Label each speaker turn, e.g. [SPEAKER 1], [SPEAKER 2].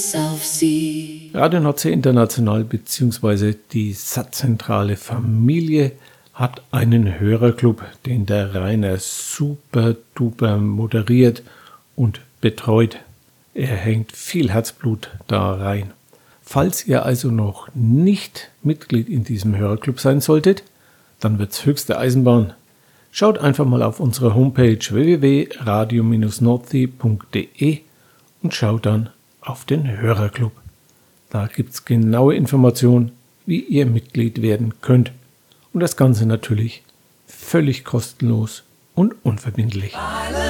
[SPEAKER 1] Radio Nordsee International bzw. die Satzzentrale Familie hat einen Hörerclub, den der Rainer super duper moderiert und betreut. Er hängt viel Herzblut da rein. Falls ihr also noch nicht Mitglied in diesem Hörerclub sein solltet, dann wird's höchste Eisenbahn. Schaut einfach mal auf unsere Homepage www.radio-nordsee.de und schaut dann auf den Hörerclub. Da gibt's genaue Informationen, wie ihr Mitglied werden könnt. Und das Ganze natürlich völlig kostenlos und unverbindlich.